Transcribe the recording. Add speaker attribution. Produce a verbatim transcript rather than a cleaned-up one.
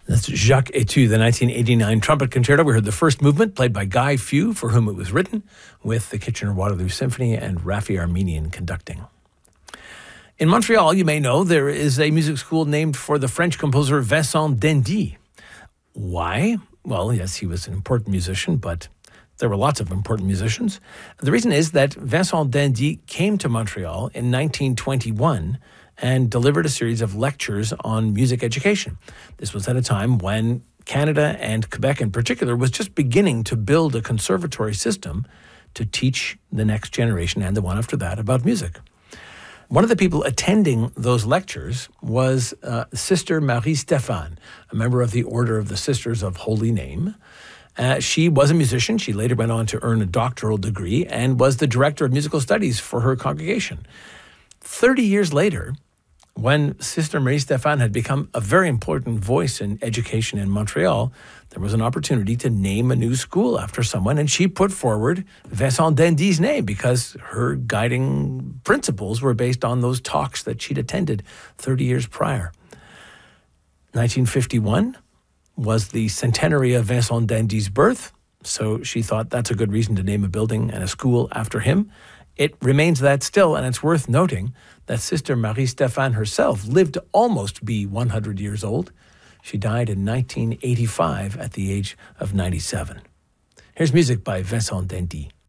Speaker 1: That's Jacques Etu, the nineteen eighty-nine trumpet concerto. We heard the first movement played by Guy Few, for whom it was written, with the Kitchener-Waterloo Symphony and Raffi Armenian conducting. In Montreal, you may know, there is a music school named for the French composer Vincent d'Indy. Why? Well, yes, he was an important musician, but there were lots of important musicians. The reason is that Vincent d'Indy came to Montreal in nineteen twenty-one and delivered a series of lectures on music education. This was at a time when Canada, and Quebec in particular, was just beginning to build a conservatory system to teach the next generation and the one after that about music. One of the people attending those lectures was uh, Sister Marie Stéphane, a member of the Order of the Sisters of Holy Name. Uh, she was a musician. She later went on to earn a doctoral degree and was the director of musical studies for her congregation. Thirty years later, when Sister Marie Stéphane had become a very important voice in education in Montreal, there was an opportunity to name a new school after someone, and she put forward Vincent d'Indy's name because her guiding principles were based on those talks that she'd attended thirty years prior. nineteen fifty-one was the centenary of Vincent d'Indy's birth, so she thought that's a good reason to name a building and a school after him. It remains that still, and it's worth noting that Sister Marie Stéphane herself lived to almost be one hundred years old. She died in nineteen eighty-five at the age of ninety-seven. Here's music by Vincent d'Indy.